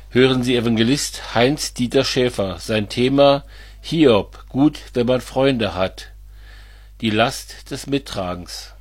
Hören Sie Evangelist Heinz-Dieter Schäfer, sein Thema Hiob, gut, wenn man Freunde hat. Die Last des Mittragens.